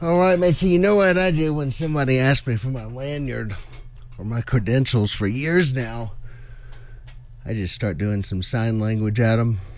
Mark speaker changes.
Speaker 1: All right, mate. So you know what I do when somebody asks me for my lanyard or my credentials for years now? I just start doing some sign language at them.